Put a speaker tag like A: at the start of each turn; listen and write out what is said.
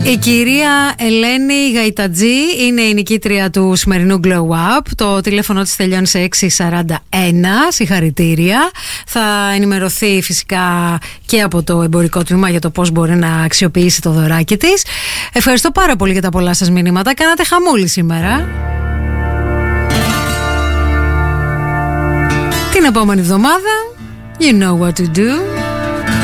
A: Η κυρία Ελένη Γαϊτατζή είναι η νικήτρια του σημερινού Glow Up. Το τηλέφωνο της τελειώνει σε 641. Συγχαρητήρια. Θα ενημερωθεί φυσικά και από το εμπορικό τμήμα για το πώς μπορεί να αξιοποιήσει το δωράκι της. Ευχαριστώ πάρα πολύ για τα πολλά σας μηνύματα. Κάνατε χαμούλη σήμερα. Την επόμενη εβδομάδα, you know what to do.